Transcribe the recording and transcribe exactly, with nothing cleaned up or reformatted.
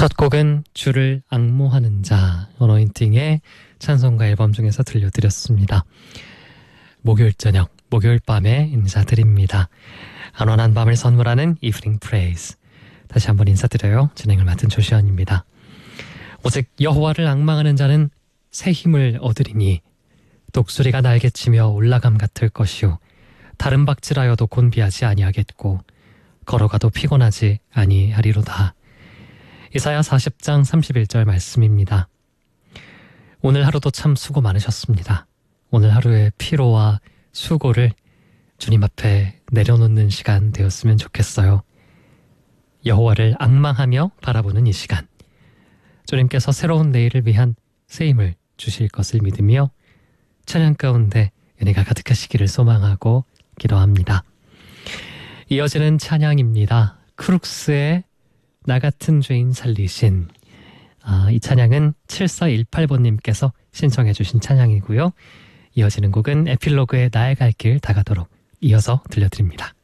첫 곡은 주를 앙모하는 자, 어노인팅의 찬송가 앨범 중에서 들려드렸습니다. 목요일 저녁, 목요일 밤에 인사드립니다. 안원한 밤을 선물하는 이브닝 프레이즈. 다시 한번 인사드려요. 진행을 맡은 조시원입니다. 오직 여호와를 앙망하는 자는 새 힘을 얻으리니 독수리가 날개치며 올라감 같을 것이요 다른 박질하여도 곤비하지 아니하겠고 걸어가도 피곤하지 아니하리로다. 이사야 사십 장 삼십일 절 말씀입니다. 오늘 하루도 참 수고 많으셨습니다. 오늘 하루의 피로와 수고를 주님 앞에 내려놓는 시간 되었으면 좋겠어요. 여호와를 앙망하며 바라보는 이 시간, 주님께서 새로운 내일을 위한 새 힘을 주실 것을 믿으며 찬양 가운데 은혜가 가득하시기를 소망하고 기도합니다. 이어지는 찬양입니다. 크룩스의 나 같은 죄인 살리신. 아, 이 찬양은 칠사일팔 번님께서 신청해 주신 찬양이고요. 이어지는 곡은 에필로그의 나의 갈 길 다가도록 이어서 들려드립니다.